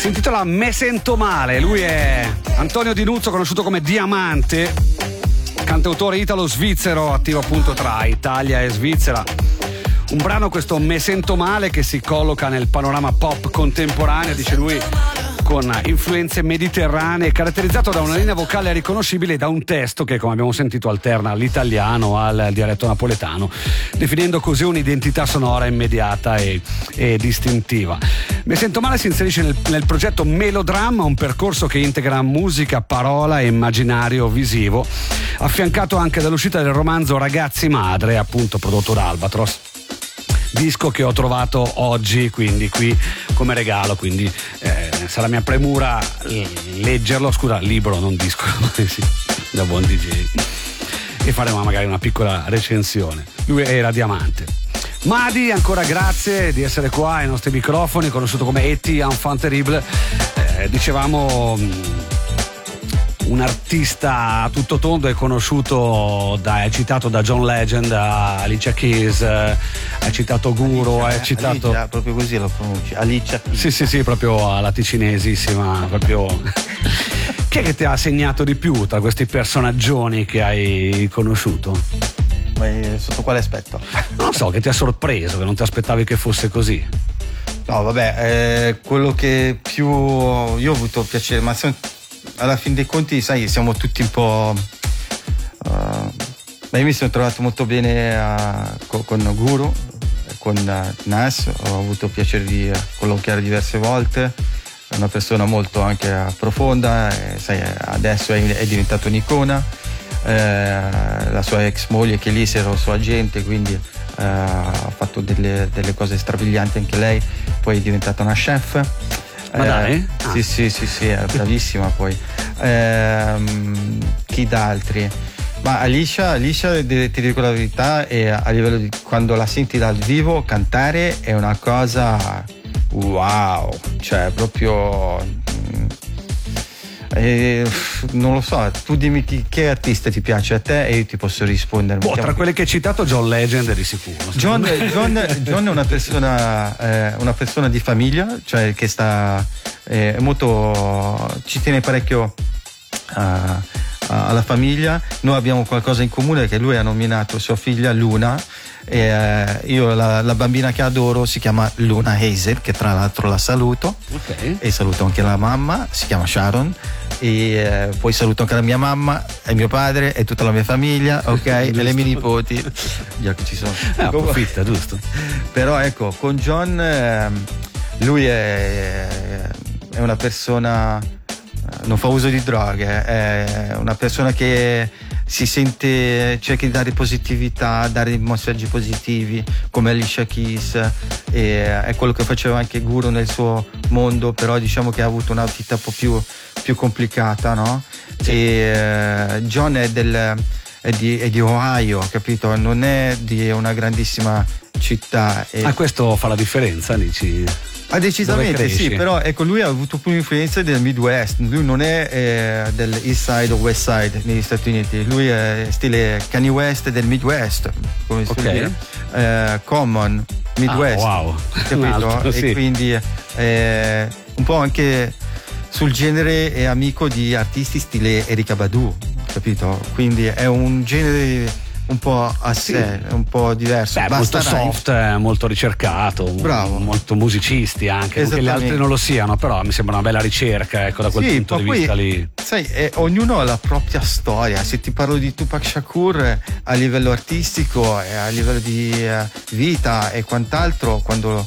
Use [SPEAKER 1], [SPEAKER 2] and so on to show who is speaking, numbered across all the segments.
[SPEAKER 1] Si intitola Me sento male. Lui è Antonio Di Nuzzo, conosciuto come Diamante, cantautore italo-svizzero, attivo appunto tra Italia e Svizzera. Un brano, questo Me sento male, che si colloca nel panorama pop contemporaneo, dice lui, con influenze mediterranee, caratterizzato da una linea vocale riconoscibile e da un testo che, come abbiamo sentito, alterna l'italiano al dialetto napoletano, definendo così un'identità sonora immediata e distintiva. Me sento male si inserisce nel progetto Melodramma, un percorso che integra musica, parola e immaginario visivo, affiancato anche dall'uscita del romanzo Ragazzi Madre, appunto prodotto da Albatros, disco che ho trovato oggi, quindi qui come regalo, quindi sarà mia premura leggerlo, scusa, libro, non disco, sì, da buon DJ, e faremo magari una piccola recensione. Lui era Diamante. Madi, ancora grazie di essere qua ai nostri microfoni, conosciuto come E.T. Enfant Terrible. Dicevamo un artista a tutto tondo, è conosciuto è citato da John Legend a Alicia Keys, hai citato Guru, hai citato
[SPEAKER 2] Alicia, proprio così lo pronunci, Alicia Keys.
[SPEAKER 1] Sì, proprio alla ticinesissima, proprio. Chi è che ti ha segnato di più tra questi personaggioni che hai conosciuto?
[SPEAKER 2] Ma sotto quale aspetto?
[SPEAKER 1] Non so, che ti ha sorpreso, che non ti aspettavi che fosse così.
[SPEAKER 2] No, vabbè, quello che più io ho avuto piacere, ma alla fin dei conti, sai, siamo tutti un po'. Ma io mi sono trovato molto bene con Guru, con Nas, ho avuto il piacere di colloquiare diverse volte. È una persona molto anche profonda, sai, adesso è diventato un'icona. La sua ex moglie che lì era sua agente, quindi ha fatto delle cose strabilianti anche lei, poi è diventata una chef.
[SPEAKER 1] Ma dai?
[SPEAKER 2] Sì, è bravissima poi. Chi d'altri? Ma Alicia, ti dico la verità, a livello di quando la senti dal vivo cantare è una cosa wow, cioè proprio non lo so, tu dimmi che artista ti piace a te e io ti posso rispondere.
[SPEAKER 1] Tra quelle che hai citato, John Legend è di sicuro.
[SPEAKER 2] John è una persona di famiglia, cioè che sta molto, ci tiene parecchio alla famiglia. Noi abbiamo qualcosa in comune, che lui ha nominato sua figlia Luna, e io la bambina che adoro si chiama Luna Hazel, che tra l'altro la saluto,
[SPEAKER 1] okay.
[SPEAKER 2] E saluto anche la mamma, si chiama Sharon, e poi saluto anche la mia mamma e mio padre e tutta la mia famiglia, ok? E le mie nipoti, già che ci sono.
[SPEAKER 1] Approfitta, giusto.
[SPEAKER 2] Però ecco, con John lui è una persona, non fa uso di droghe, è una persona che si sente, cerca di dare positività, dare messaggi positivi come Alicia Keys, e è quello che faceva anche Guru nel suo mondo, però diciamo che ha avuto una vita un po' più complicata, no? Sì. E John è di Ohio, capito? Non è di una grandissima città.
[SPEAKER 1] Questo fa la differenza, dici?
[SPEAKER 2] Decisamente sì, però ecco, lui ha avuto più influenza del Midwest, lui non è dell'East Side o West Side negli Stati Uniti, lui è stile Kanye West del Midwest, come si
[SPEAKER 1] okay.
[SPEAKER 2] Dire, Common, Midwest,
[SPEAKER 1] wow.
[SPEAKER 2] Capito?
[SPEAKER 1] Altro, sì.
[SPEAKER 2] E quindi un po' anche sul genere è amico di artisti stile Erykah Badu, capito? Quindi è un genere un po' a sé, un po' diverso.
[SPEAKER 1] Molto soft, molto ricercato,
[SPEAKER 2] bravo,
[SPEAKER 1] molto musicisti anche, che le altre non lo siano, però mi sembra una bella ricerca, ecco, da quel punto di vista lì.
[SPEAKER 2] Sai, ognuno ha la propria storia. Se ti parlo di Tupac Shakur a livello artistico e a livello di vita e quant'altro, quando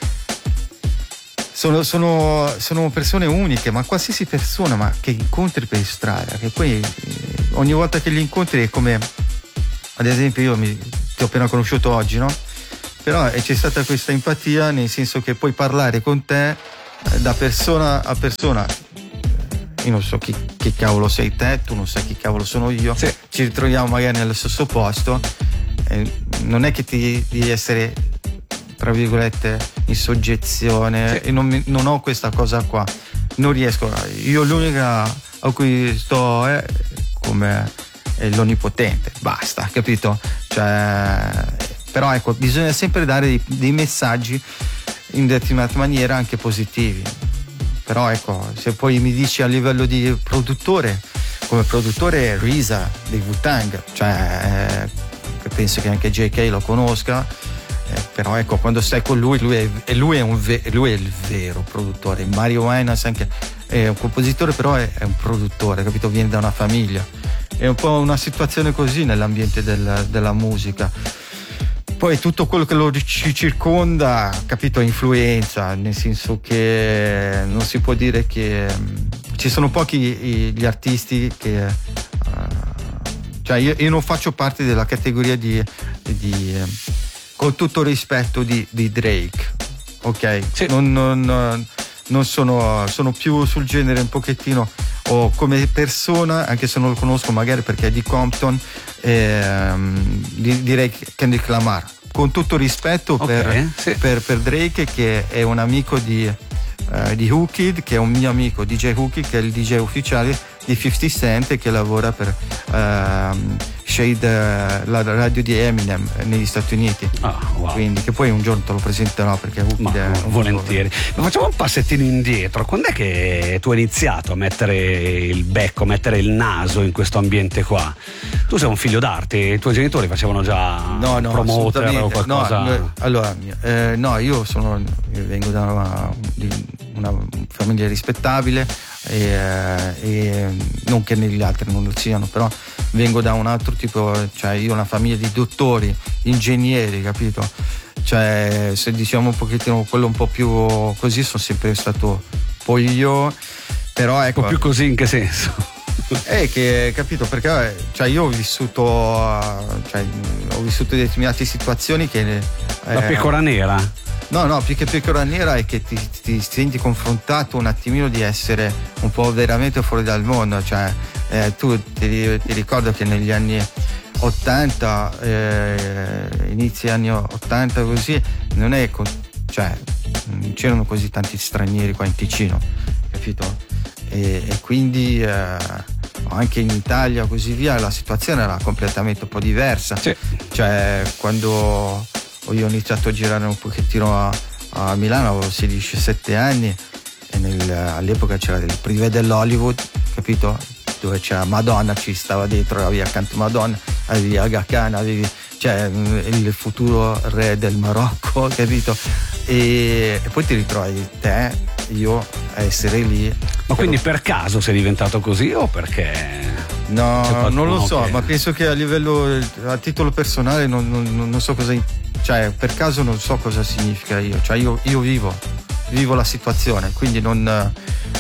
[SPEAKER 2] sono persone uniche, ma qualsiasi persona ma che incontri per strada, che poi ogni volta che li incontri è come, ad esempio, io ti ho appena conosciuto oggi, no? Però c'è stata questa empatia, nel senso che puoi parlare con te da persona a persona. Io non so chi cavolo sei te, tu non sai chi cavolo sono io.
[SPEAKER 1] Sì.
[SPEAKER 2] Ci ritroviamo magari nello stesso posto. Non è che ti devi essere, tra virgolette, in soggezione. Sì. E non ho questa cosa qua. Non riesco. Io l'unica a cui sto è come l'onnipotente, basta, capito? Cioè, però ecco, bisogna sempre dare dei messaggi in determinata maniera anche positivi, però ecco, se poi mi dici a livello di produttore, come produttore RZA dei Wu-Tang, cioè penso che anche JK lo conosca, però ecco, quando stai con lui è il vero produttore. Mario Winans anche è un compositore, però è un produttore, capito? Viene da una famiglia, è un po' una situazione così nell'ambiente della musica. Poi tutto quello che lo ci circonda, capito, influenza, nel senso che non si può dire che ci sono pochi gli artisti che cioè io non faccio parte della categoria di con tutto rispetto di Drake, ok?
[SPEAKER 1] Sì.
[SPEAKER 2] Non sono più sul genere un pochettino, o come persona, anche se non lo conosco magari perché è di Compton, direi Kendrick Lamar, con tutto rispetto per Drake, che è un amico di Who-Kid, che è un mio amico DJ Who-Kid, che è il DJ ufficiale di 50 Cent, che lavora per Shade, la radio di Eminem negli Stati Uniti.
[SPEAKER 1] Wow.
[SPEAKER 2] Quindi, che poi un giorno te lo presenterò, perché Who-Kid è
[SPEAKER 1] volentieri. Ma facciamo un passettino indietro. Quando è che tu hai iniziato a mettere il becco, a mettere il naso in questo ambiente qua? Tu sei un figlio d'arte, i tuoi genitori facevano già promoter o qualcosa?
[SPEAKER 2] Io vengo da una famiglia rispettabile, e non che negli altri non lo siano, però vengo da un altro tipo, cioè io ho una famiglia di dottori, ingegneri, capito? Cioè, se diciamo un pochettino quello un po' più così, sono sempre stato poi io, però ecco.
[SPEAKER 1] Un po' più così in che senso?
[SPEAKER 2] Che capito, perché cioè io ho vissuto determinate situazioni che
[SPEAKER 1] la pecora nera.
[SPEAKER 2] No, più che pecora nera è che ti senti confrontato un attimino di essere un po' veramente fuori dal mondo, cioè tu ti ricordo che negli anni 80, inizi anni 80 così, non è cioè non c'erano così tanti stranieri qua in Ticino, capito? E quindi anche in Italia così via la situazione era completamente un po' diversa.
[SPEAKER 1] Sì.
[SPEAKER 2] Cioè, quando io ho iniziato a girare un pochettino a Milano, avevo 16-17 anni, e all'epoca c'era il privé dell'Hollywood, capito? Dove c'era Madonna, ci stava dietro, avevi accanto Madonna, avevi Aga Khan, avevi il futuro re del Marocco, capito? E poi ti ritrovi io a essere lì.
[SPEAKER 1] Ma quindi per caso sei diventato così o perché?
[SPEAKER 2] No, non lo so, ma penso che a titolo personale non so cosa, cioè per caso non so cosa significa io, cioè io vivo la situazione, quindi non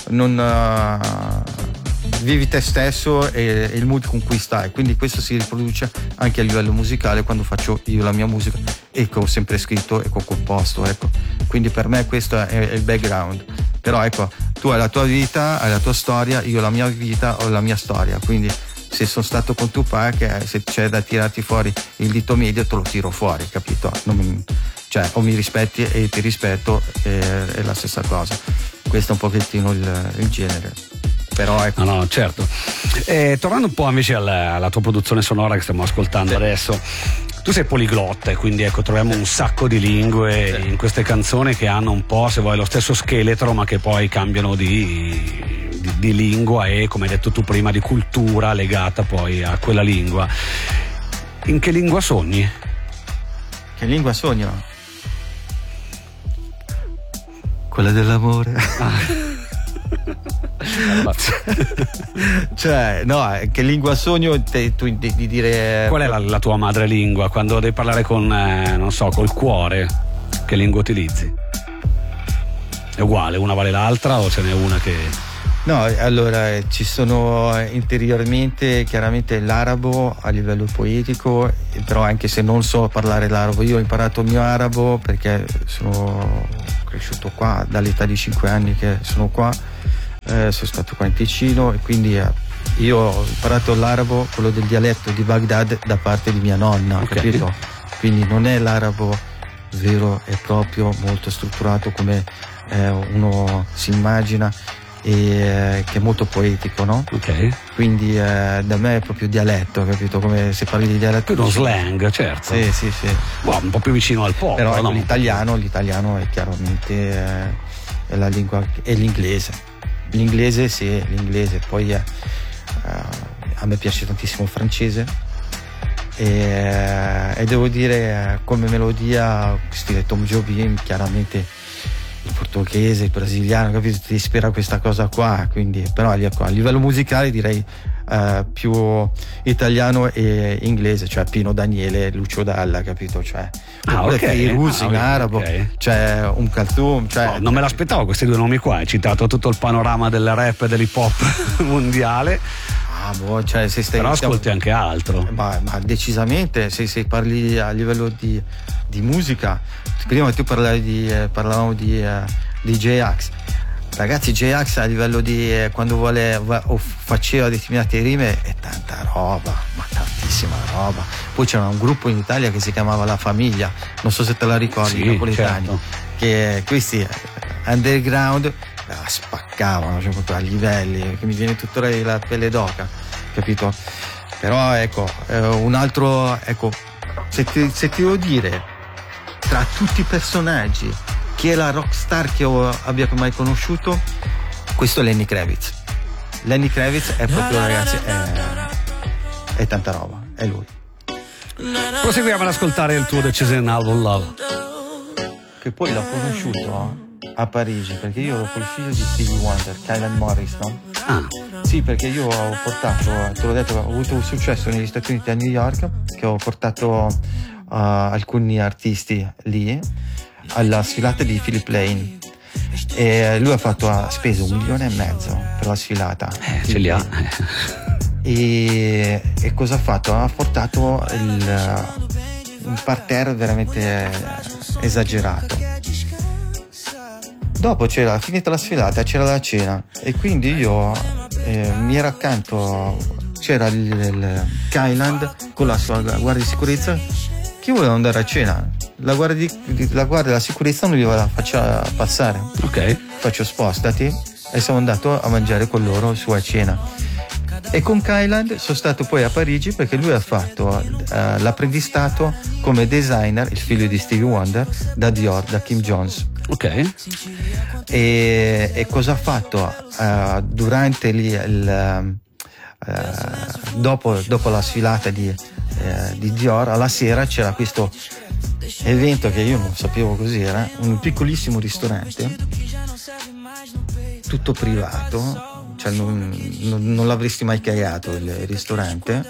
[SPEAKER 2] vivi te stesso e il mood con cui stai, quindi questo si riproduce anche a livello musicale quando faccio io la mia musica, e che ho sempre scritto e che ho composto, ecco. Quindi per me questo è il background. Però ecco, tu hai la tua vita, hai la tua storia, io la mia vita ho la mia storia, quindi se sono stato con Tupac, se c'è da tirarti fuori il dito medio te lo tiro fuori, capito? Cioè o mi rispetti e ti rispetto, è la stessa cosa. Questo è un pochettino il genere. Però ecco.
[SPEAKER 1] No, certo. Tornando un po' invece alla tua produzione sonora che stiamo ascoltando adesso, tu sei poliglotta e quindi ecco troviamo un sacco di lingue in queste canzoni che hanno un po', se vuoi, lo stesso scheletro, ma che poi cambiano di lingua e, come hai detto tu prima, di cultura legata poi a quella lingua. In che lingua sogni?
[SPEAKER 2] Che lingua sogno? Quella dell'amore. Cioè, no, che lingua sogno di dire.
[SPEAKER 1] Qual è la tua madrelingua? Quando devi parlare con, non so, col cuore, che lingua utilizzi? È uguale, una vale l'altra o ce n'è una che.
[SPEAKER 2] No, allora ci sono interiormente chiaramente l'arabo a livello poetico, però anche se non so parlare l'arabo, io ho imparato il mio arabo perché sono cresciuto qua dall'età di 5 anni che sono qua, sono stato qua in Ticino, e quindi io ho imparato l'arabo, quello del dialetto di Baghdad, da parte di mia nonna,
[SPEAKER 1] okay.
[SPEAKER 2] Capito? Quindi non è l'arabo vero e proprio, molto strutturato come uno si immagina, e che è molto poetico, no?
[SPEAKER 1] Ok.
[SPEAKER 2] Quindi da me è proprio dialetto, capito? Come se parli di dialetto.
[SPEAKER 1] Più uno slang, certo.
[SPEAKER 2] Sì.
[SPEAKER 1] Wow, un po' più vicino al popolo.
[SPEAKER 2] Però
[SPEAKER 1] no?
[SPEAKER 2] l'italiano è chiaramente è la lingua, è l'inglese. L'inglese sì, l'inglese. Poi a me piace tantissimo il francese e devo dire come melodia stile Tom Jobim, chiaramente il portoghese, il brasiliano, capito? Ti ispira questa cosa qua, quindi però a livello musicale direi più italiano e inglese, cioè Pino Daniele, Lucio Dalla, capito? Cioè i russi in arabo, okay. Cioè Kalthoum, cioè
[SPEAKER 1] no, non me l'aspettavo questi due nomi qua, hai citato tutto il panorama del rap e dell'hip hop mondiale.
[SPEAKER 2] Cioè, se stai,
[SPEAKER 1] però ascolti anche altro.
[SPEAKER 2] Ma decisamente, se parli a livello di musica, prima tu parlavamo di J-Ax. Ragazzi, J-Ax a livello di quando faceva determinate rime è tanta roba, ma tantissima roba. Poi c'era un gruppo in Italia che si chiamava La Famiglia, non so se te la ricordi,
[SPEAKER 1] sì, napoletani, certo.
[SPEAKER 2] Che questi underground spaccavano, cioè proprio a livelli che mi viene tuttora la pelle d'oca, capito? Però ecco, un altro, ecco, se ti devo dire tra tutti i personaggi chi è la rockstar che abbia mai conosciuto, questo è Lenny Kravitz. Lenny Kravitz è proprio, ragazzi, è tanta roba, è lui.
[SPEAKER 1] Proseguiamo ad ascoltare il tuo Decision Album Love,
[SPEAKER 2] che poi l'ho conosciuto a Parigi, perché io ero col figlio di Stevie Wonder, Kylan Morris, no? Sì, perché io ho portato, te l'ho detto, ho avuto un successo negli Stati Uniti, a New York, che ho portato alcuni artisti lì alla sfilata di Philip Lane, e lui ha speso $1,5 milioni per la sfilata.
[SPEAKER 1] Ce li ha.
[SPEAKER 2] E cosa ha fatto? Ha portato un parterre veramente esagerato. Dopo finita la sfilata, c'era la cena, e quindi io mi ero accanto, c'era il Kyland con la sua guardia di sicurezza che voleva andare a cena. La guardia della sicurezza non gli la faccia passare.
[SPEAKER 1] Ok.
[SPEAKER 2] Faccio spostati, e sono andato a mangiare con loro su a cena. E con Kyland sono stato poi a Parigi perché lui ha fatto l'apprendistato come designer, il figlio di Stevie Wonder, da Dior, da Kim Jones.
[SPEAKER 1] Ok.
[SPEAKER 2] E cosa ha fatto durante dopo la sfilata di Dior, alla sera c'era questo evento che io non sapevo cos'era, un piccolissimo ristorante tutto privato, cioè non l'avresti mai cagato il ristorante.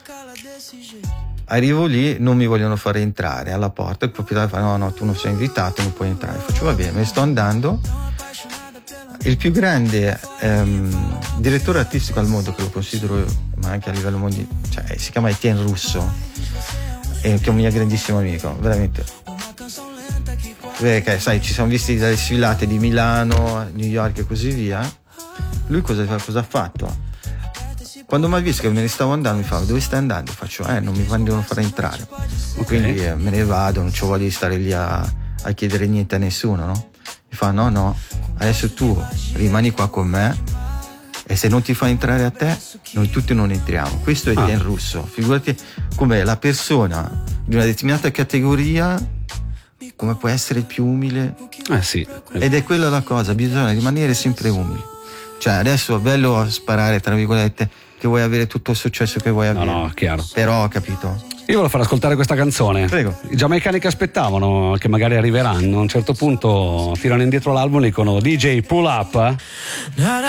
[SPEAKER 2] Arrivo lì, non mi vogliono fare entrare alla porta, il proprietario fa no, tu non sei invitato, non puoi entrare. Faccio va bene, me ne sto andando. Il più grande direttore artistico al mondo, che lo considero io, ma anche a livello mondiale, cioè, si chiama Etienne Russo, che è un mio grandissimo amico, veramente. Perché sai, ci siamo visti dalle sfilate di Milano, New York e così via. Lui cosa ha fatto? Quando mi ha visto che me ne stavo andando, mi fa: dove stai andando? Faccio non mi vogliono fare entrare. Okay. Quindi me ne vado, non c'ho voglia di stare lì a chiedere niente a nessuno, no? Mi fa no, adesso tu rimani qua con me, e se non ti fa entrare a te, noi tutti non entriamo. Questo è Etienne Russo. Figurati come la persona di una determinata categoria, come può essere più umile.
[SPEAKER 1] Sì.
[SPEAKER 2] Ed è quella la cosa, bisogna rimanere sempre umili. Cioè adesso è bello sparare, tra virgolette, che vuoi avere tutto il successo che vuoi avere.
[SPEAKER 1] No, chiaro.
[SPEAKER 2] Però, capito?
[SPEAKER 1] Io volevo far ascoltare questa canzone.
[SPEAKER 2] Prego.
[SPEAKER 1] I giamaicani che aspettavano, che magari arriveranno, a un certo punto tirano indietro l'album e dicono: DJ pull up.